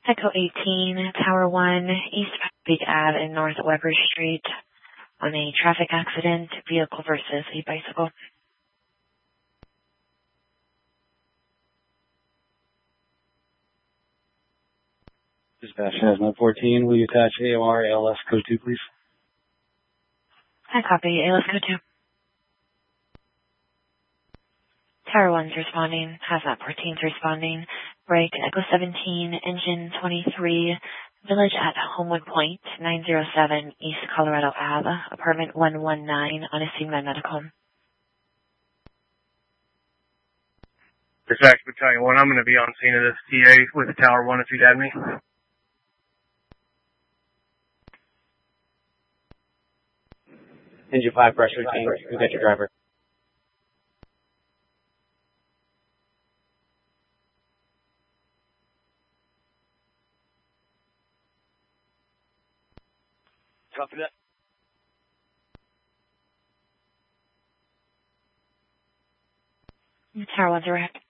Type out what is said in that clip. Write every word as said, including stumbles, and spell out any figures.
Echo eighteen, Tower one, East Peak Ave and North Weber Street on a traffic accident, vehicle versus a bicycle. Dispatch has nine fourteen. Will you attach A O R A L S code two, please? I copy. A L S code two. Tower one's responding. Hazmat fourteen's responding. Break Echo seventeen, Engine twenty-three, Village at Homewood Point, nine oh seven East Colorado Ave, apartment one one nine, on a scene by medical. Dispatch Battalion one, I'm going to be on scene of this T A with Tower one if you'd add me. Engine five pressure team. You got your driver. Copy that. Tower one's direct.